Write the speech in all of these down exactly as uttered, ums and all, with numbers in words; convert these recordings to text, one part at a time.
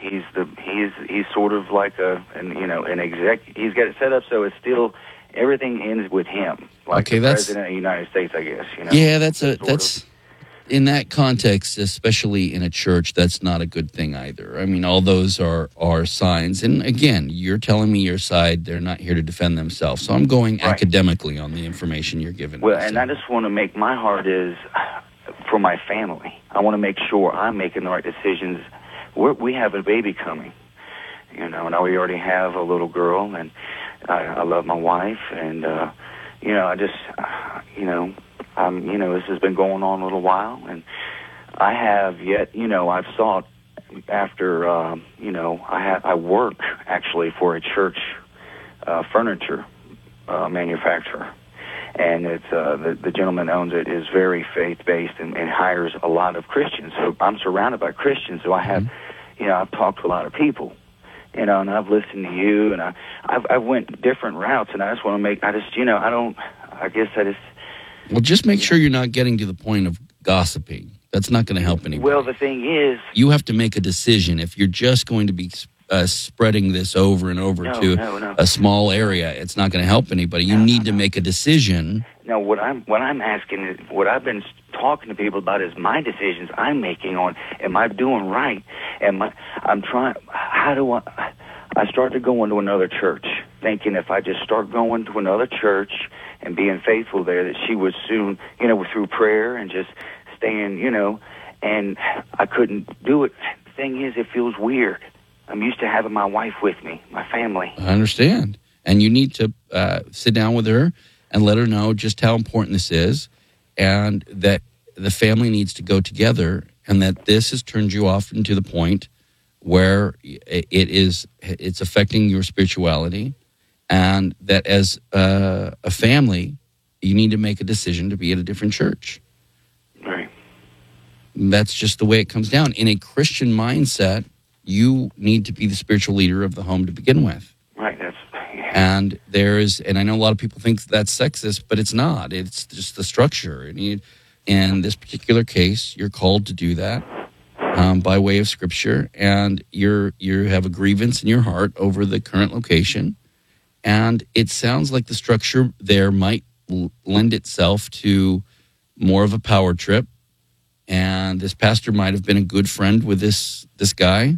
he's the he's he's sort of like a an, you know an exec. He's got it set up so it's still everything ends with him, like okay, the that's, president of the United States, I guess. You know. Yeah, that's a Sort that's of. in that context, especially in a church. That's not a good thing either. I mean, all those are are signs. And again, you're telling me your side. They're not here to defend themselves. So I'm going Right. academically on the information you're giving. Well, me, and so. I just want to make my heart is for my family. I want to make sure I'm making the right decisions. We're, we have a baby coming, you know, and we already have a little girl, and I, I love my wife, and uh, you know, I just, uh, you know, I'm, you know, this has been going on a little while, and I have yet, you know, I've sought after, um, you know, I have I work actually for a church uh, furniture uh, manufacturer. And it's uh, the, the gentleman owns it is very faith-based and, and hires a lot of Christians. So I'm surrounded by Christians. So I have, mm-hmm. you know, I've talked to a lot of people, you know, and I've listened to you, and I, I've, I've went different routes, and I just want to make, I just, you know, I don't, I guess I just. Well, just make sure you're not getting to the point of gossiping. That's not going to help anybody. Well, the thing is, you have to make a decision. If you're just going to be uh, spreading this over and over no, to no, no. a small area, it's not going to help anybody. You no, need no, to no. make a decision. No, what I'm what I'm asking is, what I've been talking to people about is my decisions I'm making on, am I doing right? Am I, I'm trying, how do I, I started going to another church, thinking if I just start going to another church and being faithful there, that she would soon, you know, through prayer and just staying, you know, and I couldn't do it. The thing is, it feels weird. I'm used to having my wife with me, my family. I understand. And you need to uh, sit down with her and let her know just how important this is, and that the family needs to go together, and that this has turned you off into the point where it is it's affecting your spirituality, and that as uh, a family, you need to make a decision to be at a different church. Right. That's just the way it comes down. In a Christian mindset, you need to be the spiritual leader of the home to begin with. Right, that's... And there is, and I know a lot of people think that's sexist, but it's not. It's just the structure. And you, in this particular case, you're called to do that um, by way of Scripture, and you're you have a grievance in your heart over the current location. And it sounds like the structure there might l- lend itself to more of a power trip. And this pastor might have been a good friend with this this guy,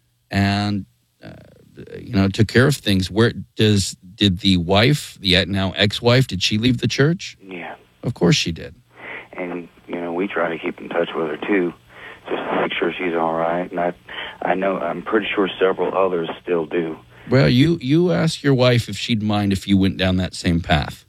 and uh, you know, took care of things. Where does did the wife, the now ex-wife, did she leave the church? Yeah. Of course she did. And, you know, we try to keep in touch with her, too, just to make sure she's all right. And I, I know, I'm pretty sure several others still do. Well, you, you ask your wife if she'd mind if you went down that same path.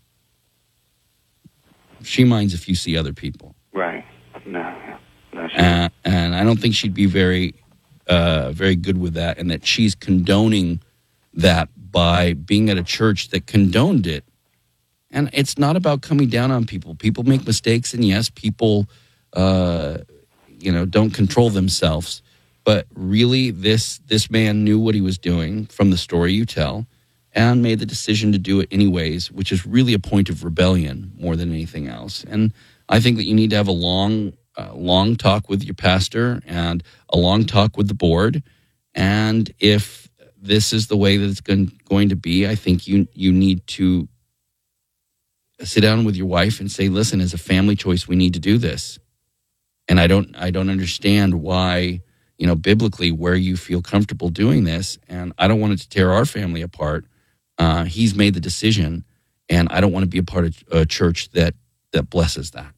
She minds if you see other people. Right. No, no, she Uh, and I don't think she'd be very, uh, very good with that, and that she's condoning that by being at a church that condoned it. And it's not about coming down on people. People make mistakes, and yes, people, uh, you know, don't control themselves. But really, this this man knew what he was doing from the story you tell, and made the decision to do it anyways, which is really a point of rebellion more than anything else. And I think that you need to have a long, uh, long talk with your pastor and a long talk with the board. And if this is the way that it's going, going to be, I think you you need to sit down with your wife and say, listen, as a family choice, we need to do this. And I don't I don't understand why, you know, biblically, where you feel comfortable doing this. And I don't want it to tear our family apart. Uh, he's made the decision, and I don't want to be a part of a church that, that blesses that.